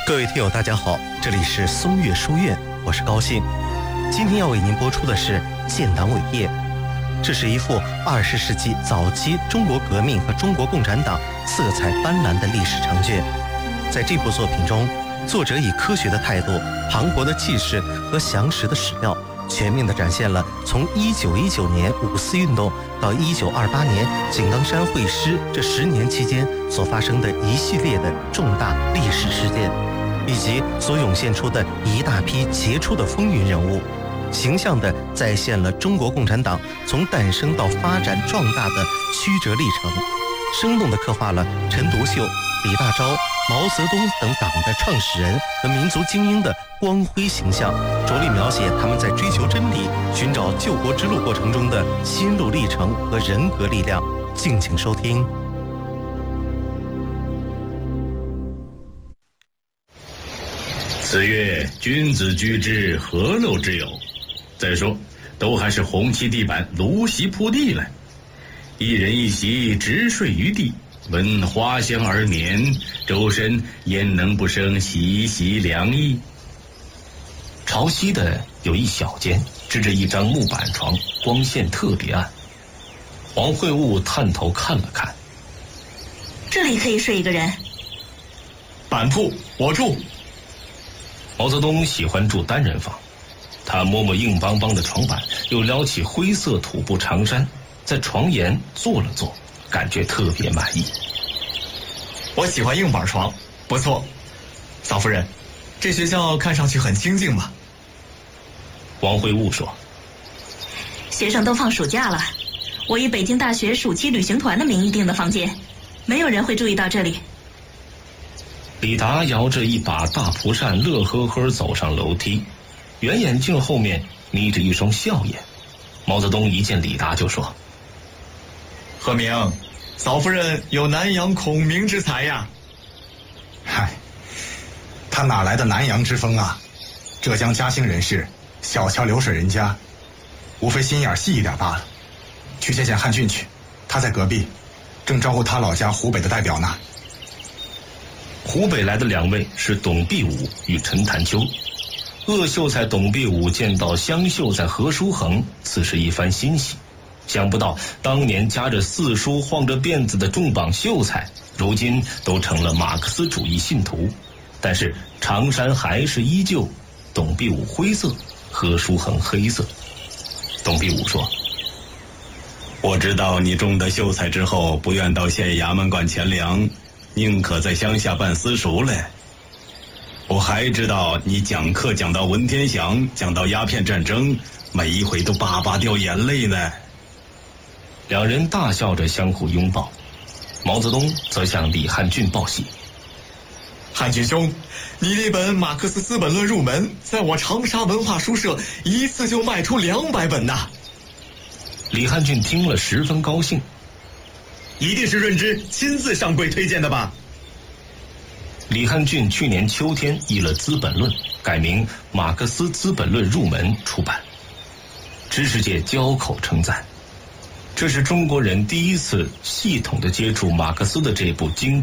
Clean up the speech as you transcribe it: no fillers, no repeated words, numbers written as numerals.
各位听友大家好，这里是松岳书院，我是高兴。今天要为您播出的是《建党伟业》，这是一幅20世纪早期中国革命和中国共产党色彩斑斓的历史长卷。在这部作品中，作者以科学的态度、磅礴的气势和详实的史料，全面地展现了从1919年五四运动到1928年井冈山会师这10年期间所发生的一系列的重大历史事件，以及所涌现出的一大批杰出的风云人物，形象地再现了中国共产党从诞生到发展壮大的曲折历程，生动地刻画了陈独秀、李大钊、毛泽东等党的创始人和民族精英的光辉形象，着力描写他们在追求真理、寻找救国之路过程中的心路历程和人格力量。敬请收听。 此曰君子居之，何陋之有？再说，都还是红漆地板、芦席铺地了，一人一席，直睡于地。闻花香而眠，周身焉能不生习习凉意？ 朝西的有一小间，支着一张木板床，光线特别暗。王会悟探头看了看， 这里可以睡一个人。 板铺我住。 毛泽东喜欢住单人房，他摸摸硬邦邦的床板，又撩起灰色土布长衫，在床沿坐了坐，感觉特别满意。 我喜欢硬板床，不错。嫂夫人，这学校看上去很清静嘛。 王会悟说， 学生都放暑假了，我以北京大学暑期旅行团的名义订的房间，没有人会注意到这里。 李达摇着一把大蒲扇，乐呵呵走上楼梯，圆眼镜后面眯着一双笑眼。毛泽东一见李达就说， 贺明，嫂夫人有南阳孔明之才呀。 嗨，他哪来的南阳之风啊？浙江嘉兴人士，小桥流水人家，无非心眼细一点罢了。去见见汉俊去，他在隔壁，正招呼他老家湖北的代表呢。 湖北来的2位是董必武与陈潭秋。鄂秀才董必武见到湘秀才何书衡，此时一番欣喜。想不到当年夹着四书晃着辫子的重榜秀才，如今都成了马克思主义信徒。但是长衫还是依旧，董必武灰色，何书衡黑色。董必武说， 我知道你中得秀才之后，不愿到县衙门管钱粮，宁可在乡下办私塾嘞。我还知道你讲课讲到文天祥，讲到鸦片战争，每一回都巴巴掉眼泪呢。 2人大笑着相互拥抱。毛泽东则向李汉俊报喜， 汉俊兄，你那本《马克思资本论入门》在我长沙文化书社一次就卖出200本呐。 李汉俊听了十分高兴， 一定是润之亲自上柜推荐的吧？ 李汉俊去年秋天译了《资本论》，改名《马克思资本论入门》出版，知识界交口称赞。这是中国人第一次系统地接触马克思的这部经